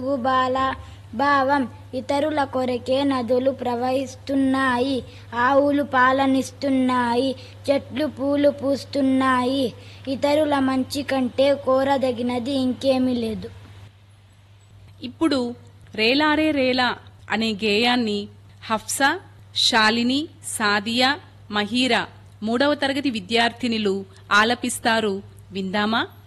బాల భావం ఇతరుల కొరకే నదులు ప్రవహిస్తున్నాయి, ఆవులు పాలనిస్తున్నాయి, చెట్లు పూలు పూస్తున్నాయి. ఇతరుల మంచి కంటే కోరదగినది ఇంకేమీ లేదు. ఇప్పుడు రేలారే రేలా అనే గేయాన్ని హఫ్సా, శాలిని, సాదియా, మహీరా 3వ తరగతి విద్యార్థినులు ఆలపిస్తారు. విందామా?